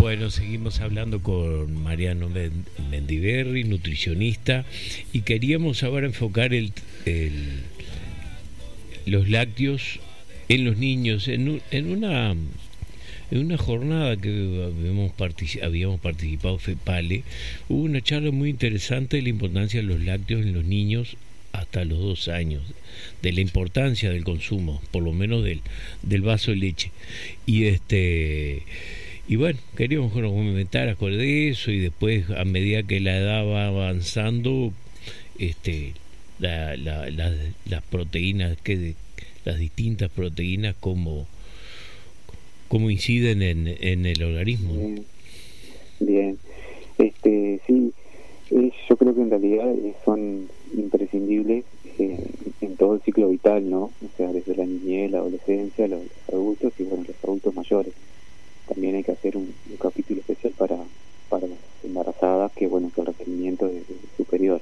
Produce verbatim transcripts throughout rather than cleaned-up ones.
Bueno, seguimos hablando con Mariano Mendiberri, nutricionista, y queríamos ahora enfocar el, el, los lácteos en los niños en, un, en una en una jornada que habíamos, particip, habíamos participado FEPALE. Hubo una charla muy interesante de la importancia de los lácteos en los niños hasta los dos años, de la importancia del consumo, por lo menos del, del vaso de leche. Y este y bueno, queríamos que nos comentaras con eso, y después, a medida que la edad va avanzando, este la, la, la, las proteínas, que las distintas proteínas, cómo, cómo inciden en, en el organismo. Bien, bien. Este, sí, eh, yo creo que en realidad eh, son imprescindibles eh, en todo el ciclo vital, ¿no? O sea, desde la niñez, la adolescencia, los, los adultos y bueno, los adultos mayores. También hay que hacer un, un capítulo especial para, para las embarazadas, que bueno, que el requerimiento es, es superior.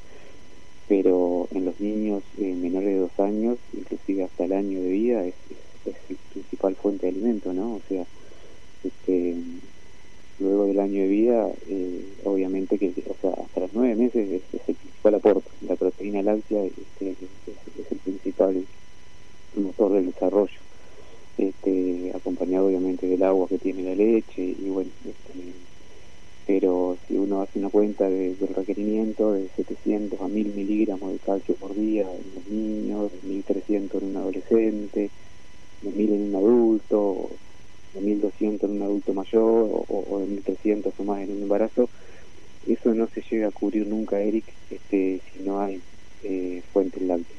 Pero en los niños eh, menores de dos años, inclusive hasta el año de vida, es, es, es la principal fuente de alimento, ¿no? O sea, este, luego del año de vida, eh, obviamente que, o sea, hasta los nueve meses es, es el principal aporte. La proteína láctea este, es, es el principal motor del desarrollo. Este, acompañado obviamente del agua que tiene la leche, y bueno, este, pero si uno hace una cuenta de, del requerimiento de setecientos a mil miligramos de calcio por día en los niños, de mil trescientos en un adolescente, de mil en un adulto, de mil doscientos en un adulto mayor, o, o de mil trescientos o más en un embarazo, eso no se llega a cubrir nunca, Eric, este, si no hay eh, fuentes lácteas.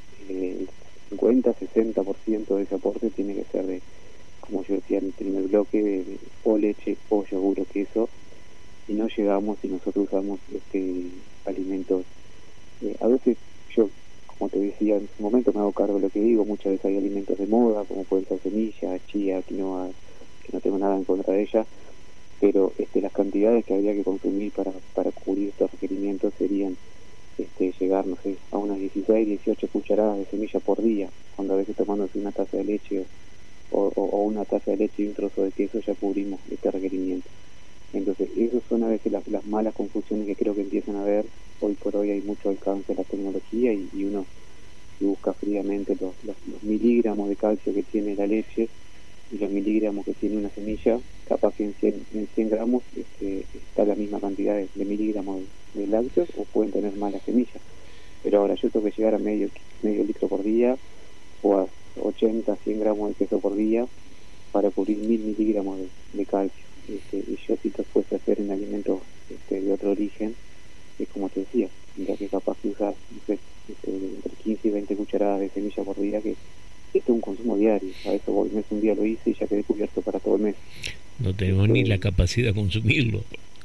Eh, cincuenta a sesenta por ciento de ese aporte tiene que ser de, como yo decía en el primer bloque, de, de o leche o yogur o queso, y no llegamos si nosotros usamos este alimentos. Eh, a veces yo, como te decía en su momento, me hago cargo de lo que digo, muchas veces hay alimentos de moda, como pueden ser semillas, chía, quinoa, que no tengo nada en contra de ellas, pero este, las cantidades que habría que consumir para, para cubrir estos requerimientos serían Este, llegar, no sé, a unas dieciséis, dieciocho cucharadas de semilla por día, cuando a veces tomándose una taza de leche o, o, o una taza de leche y un trozo de queso ya cubrimos este requerimiento. Entonces, esas son a veces las, las malas confusiones que creo que empiezan a haber. Hoy por hoy hay mucho alcance de la tecnología y, y uno busca fríamente los, los, los miligramos de calcio que tiene la leche y los miligramos que tiene una semilla. Capaz que en cien, en cien gramos este, está la misma cantidad de, de miligramos de, de lácteos, o pueden tener más la semilla. Pero ahora yo tengo que llegar a medio, medio litro por día, o a ochenta, cien gramos de queso por día, para cubrir mil miligramos de, de calcio. Este, y yo, si te fuese a hacer en alimentos este, de otro origen, es como te decía, ya que capaz que usar no sé, este, entre quince y veinte cucharadas de semilla por día, que esto es un consumo diario. A eso voy, mes un día lo hice y ya quedé cubierto para todo el mes. No tenemos este, ni la capacidad de consumirlo.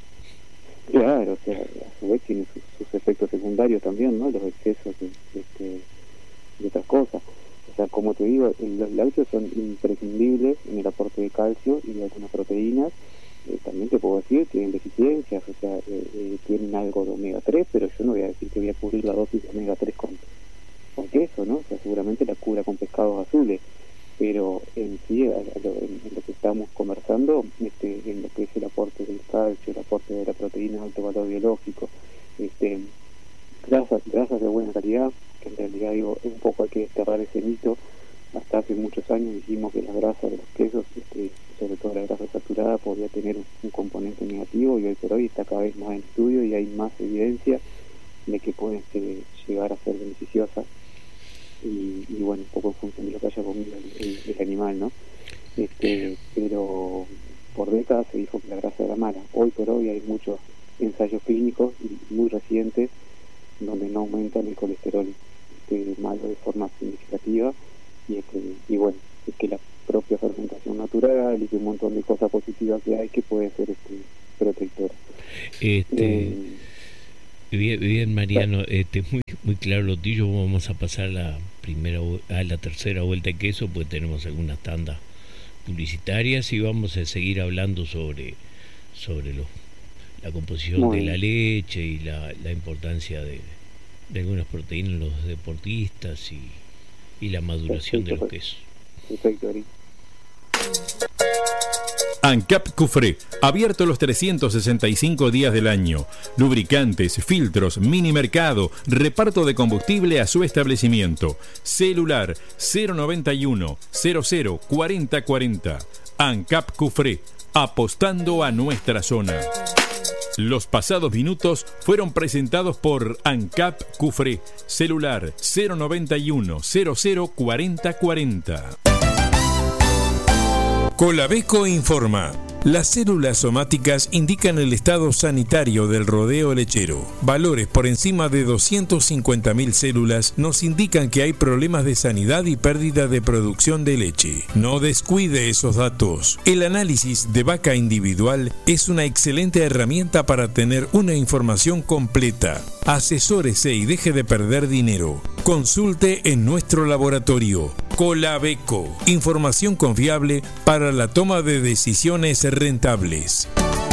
Claro, o sea, a su vez tiene sus, sus efectos secundarios también, ¿no? Los excesos de, este, de otras cosas. O sea, como te digo, los lácteos son imprescindibles en el aporte de calcio y de algunas proteínas. Eh, también te puedo decir, tienen deficiencias, o sea, eh, eh, tienen algo de omega tres, pero yo no voy a decir que voy a cubrir la dosis de omega tres con, con queso, ¿no? O sea, seguramente la cubra con pescados azules, pero en sí, a, a lo, en, en lo que estamos conversando, este, en lo que es el aporte del calcio, el aporte de la proteína de alto valor biológico, este, grasas, grasas de buena calidad, que en realidad digo, un poco hay que desterrar ese mito. Hasta hace muchos años dijimos que las grasas de los quesos, este, sobre todo la grasa saturada, podía tener un, un componente negativo, y hoy por hoy está cada vez más en estudio y hay más evidencia de que pueden este, llegar a ser beneficiosas, y, y bueno, un poco en función de lo que haya comido el, el, el animal, ¿no? Este, pero por décadas se dijo que la grasa era mala. Hoy por hoy hay muchos ensayos clínicos muy recientes donde no aumentan el colesterol este, malo de forma significativa, y, este, y bueno, es que la propia fermentación natural y que un montón de cosas positivas que hay que puede ser este, protectora. Este, eh, bien, bien, Mariano, este, muy, muy claro lo tuyo. Vamos a pasar a la primera a la tercera vuelta de queso, pues tenemos algunas tandas publicitarias y vamos a seguir hablando sobre sobre los la composición de la leche y la, la importancia de, de algunas proteínas en los deportistas y, y la maduración Perfecto, de los quesos. Perfecto, Ari. ANCAP Cufré, abierto los trescientos sesenta y cinco días del año. Lubricantes, filtros, mini mercado, reparto de combustible a su establecimiento. Celular cero noventa y uno, cero cero, cuarenta cuarenta. ANCAP Cufré, apostando a nuestra zona. Los pasados minutos fueron presentados por ANCAP Cufré. Celular cero noventa y uno, cero cero, cuarenta cuarenta. Colabeco informa. Las células somáticas indican el estado sanitario del rodeo lechero. Valores por encima de doscientas cincuenta mil células nos indican que hay problemas de sanidad y pérdida de producción de leche. No descuide esos datos. El análisis de vaca individual es una excelente herramienta para tener una información completa. Asesórese y deje de perder dinero. Consulte en nuestro laboratorio. Colabeco. Información confiable para la toma de decisiones rentables.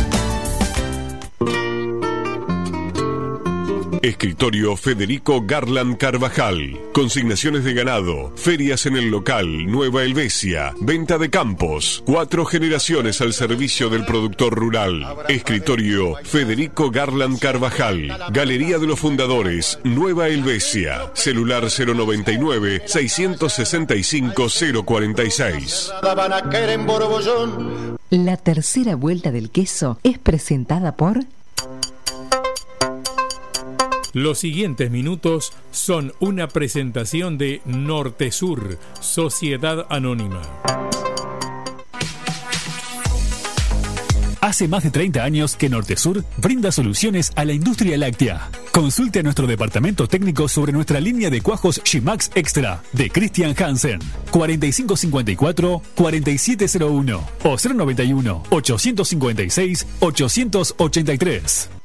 Escritorio Federico Garland Carvajal. Consignaciones de ganado, ferias en el local, Nueva Helvecia, venta de campos, cuatro generaciones al servicio del productor rural. Escritorio Federico Garland Carvajal. Galería de los Fundadores, Nueva Helvecia. Celular cero noventa y nueve, seiscientos sesenta y cinco, cero cuarenta y seis. La tercera vuelta del queso es presentada por... Los siguientes minutos son una presentación de Nortesur, Sociedad Anónima. Hace más de treinta años que Nortesur brinda soluciones a la industria láctea. Consulte a nuestro departamento técnico sobre nuestra línea de cuajos G-Max Extra de Christian Hansen. cuarenta y cinco cincuenta y cuatro, cuarenta y siete cero uno o cero noventa y uno, ochocientos cincuenta y seis, ochocientos ochenta y tres.